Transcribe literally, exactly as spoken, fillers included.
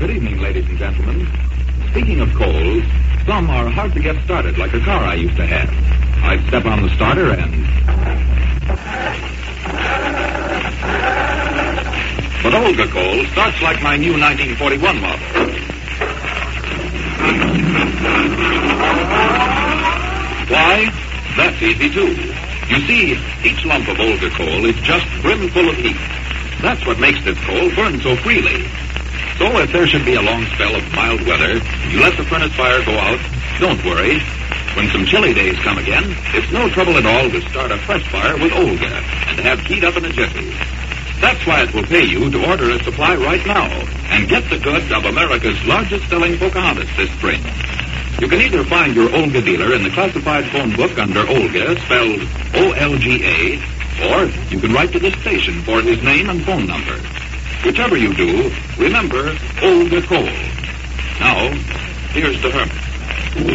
Good evening, ladies and gentlemen. Speaking of coals, some are hard to get started, like a car I used to have. I'd step on the starter and... But Olga coal starts like my new nineteen forty-one model. Why? That's easy, too. You see, each lump of Olga coal is just brim full of heat. That's what makes this coal burn so freely. So if there should be a long spell of mild weather, you let the furnace fire go out, don't worry. When some chilly days come again, it's no trouble at all to start a fresh fire with Olga and have heat up in a jiffy. That's why it will pay you to order a supply right now and get the goods of America's largest selling Pocahontas this spring. You can either find your Olga dealer in the classified phone book under Olga, spelled O L G A, or you can write to the station for his name and phone number. Whichever you do, remember Olga coal. Now, here's the hermit.